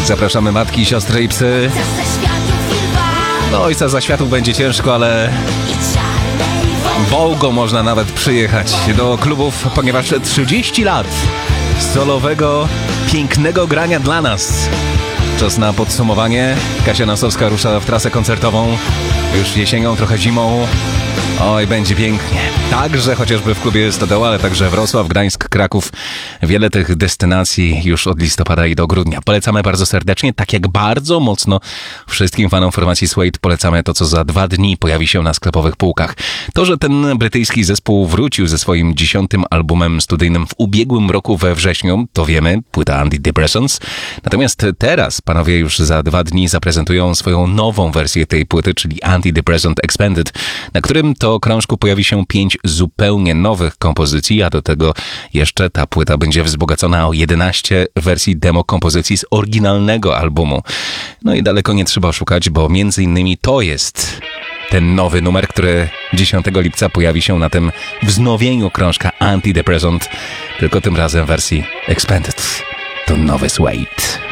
Zapraszamy matki, siostry i psy. No ojca zaświatów będzie ciężko, ale Wołgo można nawet przyjechać do klubów, ponieważ 30 lat solowego, pięknego grania dla nas. Czas na podsumowanie. Kasia Nosowska rusza w trasę koncertową. Już jesienią, trochę zimą. Oj, będzie pięknie. Także chociażby w klubie Stodoła, ale także Wrocław, Gdańsk, Kraków. Wiele tych destynacji już od listopada i do grudnia. Polecamy bardzo serdecznie, tak jak bardzo mocno wszystkim fanom formacji Suede polecamy to, co za 2 dni pojawi się na sklepowych półkach. To, że ten brytyjski zespół wrócił ze swoim 10. albumem studyjnym w ubiegłym roku we wrześniu, to wiemy, płyta Antidepressants. Natomiast teraz panowie już za 2 dni zaprezentują swoją nową wersję tej płyty, czyli Antidepressant Expanded, na którym to krążku pojawi się 5 zupełnie nowych kompozycji, a do tego jeszcze ta płyta będzie wzbogacona o 11 wersji demo kompozycji z oryginalnego albumu. No i daleko nie trzeba szukać, bo między innymi to jest ten nowy numer, który 10 lipca pojawi się na tym wznowieniu krążka Antidepressant, tylko tym razem w wersji Expanded. To nowy Suede.